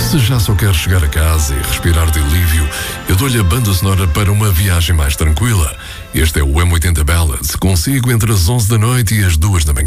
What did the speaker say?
Se já só quer chegar a casa e respirar de alívio, eu dou-lhe a banda sonora para uma viagem mais tranquila. Este é o M80 Ballads, consigo entre as 11 da noite e as 2 da manhã.